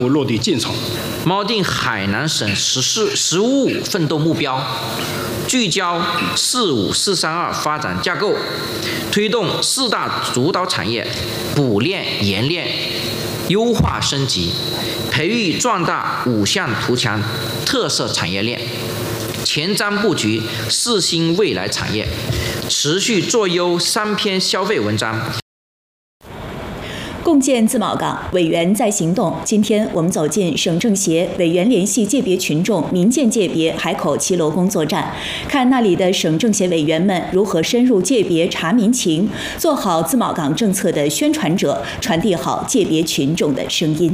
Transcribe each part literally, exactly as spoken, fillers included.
落地进程， 锚定海南省“十四十五五”奋斗目标，聚焦“四五四三二”发展架构，推动四大主导产业补炼冶炼优化升级，培育壮大五项图强特色产业链，前瞻布局四新未来产业，持续做优三篇消费文章。 共建自贸港，委员在行动。今天我们走进省政协委员联系界别群众民建界别海口骑楼工作站，看那里的省政协委员们如何深入界别查民情，做好自贸港政策的宣传者，传递好界别群众的声音。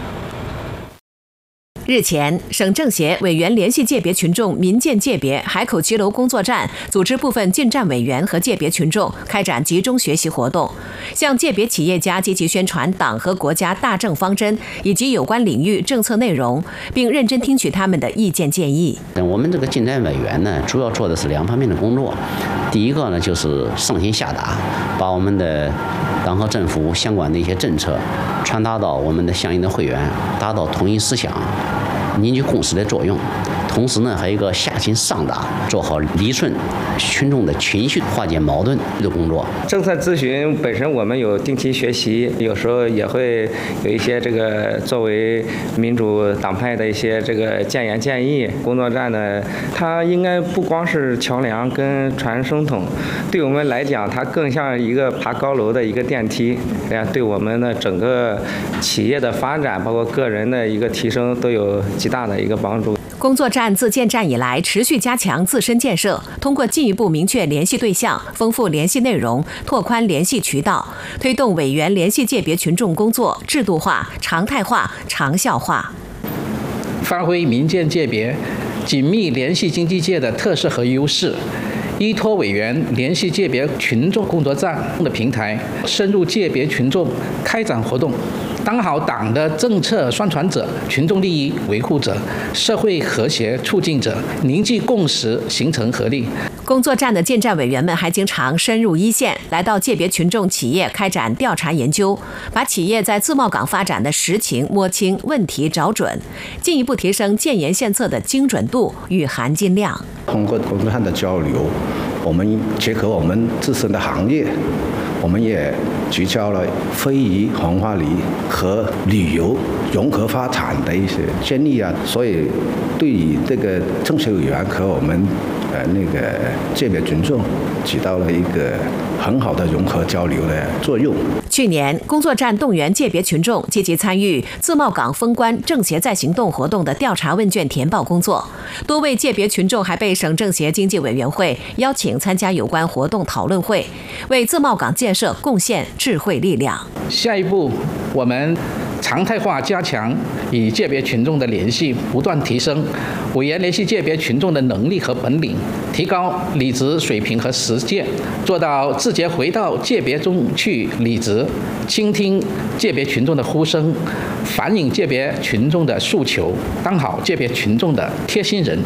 日前，省政协委员联系界别群众民建界别海口骑楼工作站组织部分进站委员和界别群众开展集中学习活动，向界别企业家积极宣传党和国家大政方针以及有关领域政策内容，并认真听取他们的意见建议。 我们这个进站委员呢，主要做的是两方面的工作。第一个呢，就是上行下达，把我们的党和政府相关的一些政策传达到我们的相应的会员，达到统一思想、凝聚共识的作用。同时呢，还有一个下行上达，做好理顺群众的情绪、化解矛盾的工作。 政策咨询本身我们有定期学习，有时候也会有一些这个作为民主党派的一些这个建言建议。工作站呢，它应该不光是桥梁跟传声筒，对我们来讲，它更像一个爬高楼的一个电梯，这样对我们的整个企业的发展，包括个人的一个提升，都有极大的一个帮助。 工作站自建站以来，持续加强自身建设，通过进一步明确联系对象、丰富联系内容、拓宽联系渠道，推动委员联系界别群众工作制度化、常态化、长效化， 发挥民建界别紧密联系经济界的特色和优势，依托委员联系界别群众工作站的平台，深入界别群众开展活动，当好党的政策宣传者、群众利益维护者、社会和谐促进者，凝聚共识，形成合力。 工作站的建站委员们还经常深入一线，来到界别群众企业开展调查研究，把企业在自贸港发展的实情摸清，问题找准，进一步提升建言献策的精准度与含金量。 通过工作站的交流，我们结合我们自身的行业，我们也聚焦了非遗、红花梨和旅游融合发展的一些建议啊，所以对于这个政协委员和我们呃那个界别群众起到了一个很好的融合交流的作用。 去年，工作站动员界别群众积极参与自贸港封关政协在行动活动的调查问卷填报工作，多位界别群众还被省政协经济委员会邀请参加有关活动讨论会，为自贸港建设贡献智慧力量。 下一步，我们常态化加强与界别群众的联系，不断提升委员联系界别群众的能力和本领，提高履职水平和实践，做到自觉回到界别中去履职，倾听界别群众的呼声，反映界别群众的诉求，当好界别群众的贴心人。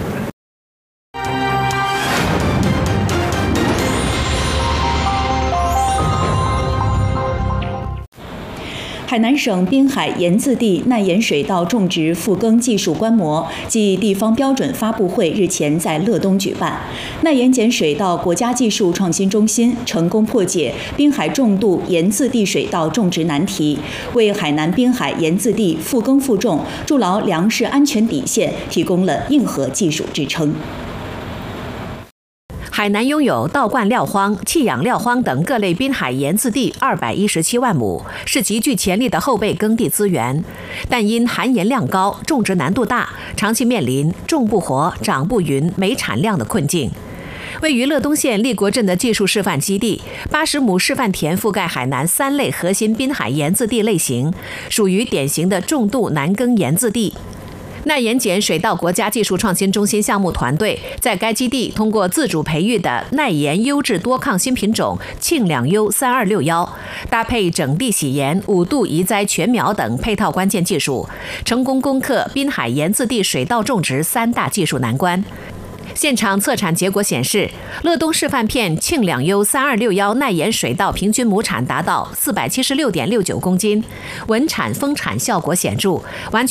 海南省滨海盐渍地耐盐水稻种植复耕技术观摩暨地方标准发布会日前在乐东举办。耐盐碱水稻国家技术创新中心成功破解滨海重度盐渍地水稻种植难题，为海南滨海盐渍地复耕复种筑牢粮食安全底线提供了硬核技术支撑。 海南拥有稻灌料荒、弃养料荒等各类滨海盐渍地二百一十七万亩，是极具潜力的后备耕地资源，但因含盐量高、种植难度大，长期面临种不活、长不匀、没产量的困境。位于乐东县立国镇的技术示范基地，八十亩示范田覆盖海南三类核心滨海盐渍地类型，属于典型的重度难耕盐渍地。耐盐碱水稻国家技术创新中心项目团队在该基地通过自主培育的耐盐优质多抗新品种庆两优三二六幺，搭配整地洗盐、五度移栽全苗等配套关键技术，成功攻克滨海盐渍地水稻种植三大技术难关。 现场测产结果显示，乐东示范片庆两优三二六幺耐盐水稻平均亩产达到四百七十六点六九公斤，稳产丰产效果显著，完全